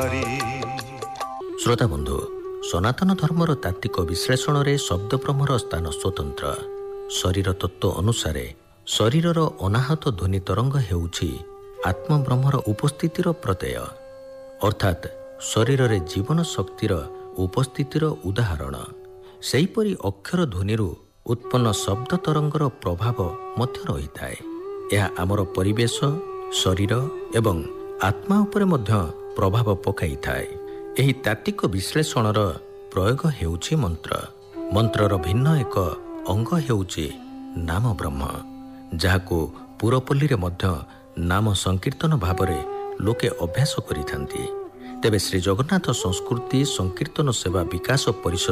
ଶ୍ରୋତା ବନ୍ଧୁ, ସନାତନ ଧର୍ମର ତାତ୍ତ୍ୱିକ ବିଶ୍ଳେଷଣରେ ଶବ୍ଦ ବ୍ରହ୍ମର ସ୍ଥାନ ସ୍ୱତନ୍ତ୍ର। ଶରୀର ତତ୍ତ୍ୱ ଅନୁସାରେ ଶରୀରର ଅନାହତ ଧ୍ୱନି ତରଙ୍ଗ ହେଉଛି ଆତ୍ମବ୍ରହ୍ମର ଉପସ୍ଥିତିର ପ୍ରତ୍ୟୟ, ଅର୍ଥାତ୍ ଶରୀରରେ ଜୀବନ ଶକ୍ତିର ଉପସ୍ଥିତିର ଉଦାହରଣ। ସେହିପରି ଅକ୍ଷର ଧ୍ୱନିରୁ ଉତ୍ପନ୍ନ ଶବ୍ଦ ତରଙ୍ଗର ପ୍ରଭାବ ମଧ୍ୟ ରହିଥାଏ। ଏହା ଆମର ପରିବେଶ, ଶରୀର ଏବଂ ଆତ୍ମା ଉପରେ ମଧ୍ୟ ପ୍ରଭାବ ପକାଇଥାଏ। ଏହି ତାତ୍ତ୍ୱିକ ବିଶ୍ଳେଷଣର ପ୍ରୟୋଗ ହେଉଛି ମନ୍ତ୍ର। ମନ୍ତ୍ରର ଭିନ୍ନ ଏକ ଅଙ୍ଗ ହେଉଛି ନାମ ବ୍ରହ୍ମ, ଯାହାକୁ ପୁରପଲ୍ଲୀରେ ମଧ୍ୟ ନାମ ସଂକୀର୍ତ୍ତନ ଭାବରେ ଲୋକେ ଅଭ୍ୟାସ କରିଥାନ୍ତି। ତେବେ ଶ୍ରୀ ଜଗନ୍ନାଥ ସଂସ୍କୃତି ସଂକୀର୍ତ୍ତନ ସେବା ବିକାଶ ପରିଷଦ